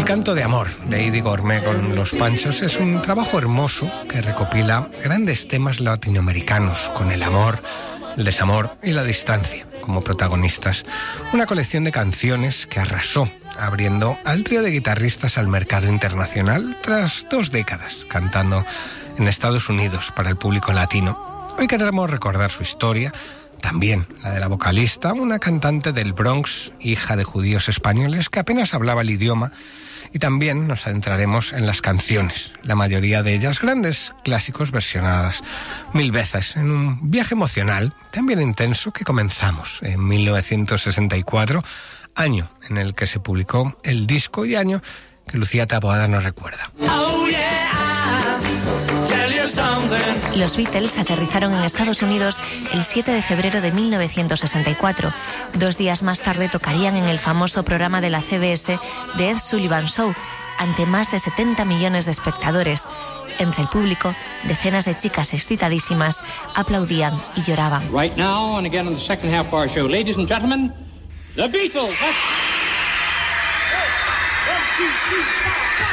Canto de amor de Idi Gourmet con Los Panchos es un trabajo hermoso que recopila grandes temas latinoamericanos con el amor, el desamor y la distancia como protagonistas. Una colección de canciones que arrasó, abriendo al trío de guitarristas al mercado internacional tras 2 décadas cantando en Estados Unidos para el público latino. Hoy queremos recordar su historia, también la de la vocalista, una cantante del Bronx, hija de judíos españoles que apenas hablaba el idioma, y también nos adentraremos en las canciones, la mayoría de ellas grandes clásicos versionadas 1000 veces, en un viaje emocional también intenso que comenzamos en 1964, año en el que se publicó el disco y año que Lucía Taboada nos recuerda. Los Beatles aterrizaron en Estados Unidos el 7 de febrero de 1964. 2 días más tarde tocarían en el famoso programa de la CBS The Ed Sullivan Show, ante más de 70 millones de espectadores. Entre el público, decenas de chicas excitadísimas aplaudían y lloraban. Right now and again in the second half of our show, ladies and gentlemen, The Beatles. 1, 2, 3, 4.